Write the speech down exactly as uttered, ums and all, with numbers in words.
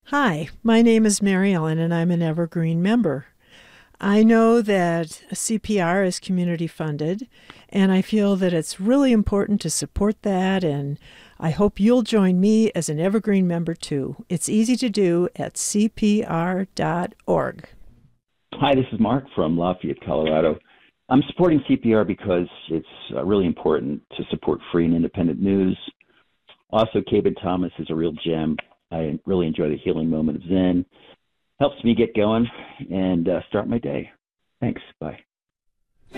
Hi, my name is Mary Ellen and I'm an Evergreen member. I know that C P R is community funded and I feel that it's really important to support that, and I hope you'll join me as an Evergreen member too. It's easy to do at c p r dot org. Hi, this is Mark from Lafayette, Colorado. I'm supporting C P R because it's uh, really important to support free and independent news. Also, Cabin Thomas is a real gem. I really enjoy the healing moment of Zen. Helps me get going and uh, start my day. Thanks. Bye.